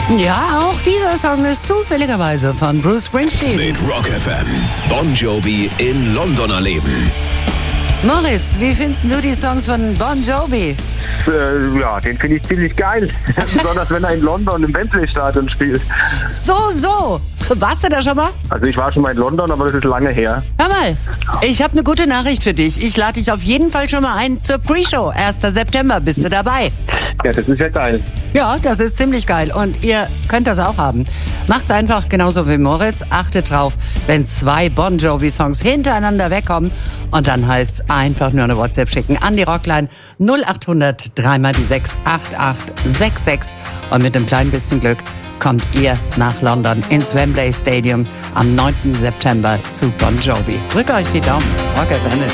Ja, auch dieser Song ist zufälligerweise von Bruce Springsteen. Mit Rock FM. Bon Jovi in London erleben. Moritz, wie findest du die Songs von Bon Jovi? Ja, den finde ich ziemlich geil. Besonders wenn er in London im Wembley-Stadion spielt. So. Warst du da schon mal? Also ich war schon mal in London, aber das ist lange her. Hör mal, ich habe eine gute Nachricht für dich. Ich lade dich auf jeden Fall schon mal ein zur Pre-Show. 1. September bist du dabei. Ja, das ist ja geil. Ja, das ist ziemlich geil und ihr könnt das auch haben. Macht's einfach genauso wie Moritz. Achtet drauf, wenn 2 Bon Jovi-Songs hintereinander wegkommen und dann heißt's einfach nur eine WhatsApp schicken an die Rockline 0800 3x6 8866 und mit einem kleinen bisschen Glück kommt ihr nach London ins Wembley Stadium am 9. September zu Bon Jovi. Drückt euch die Daumen. Rock FM ist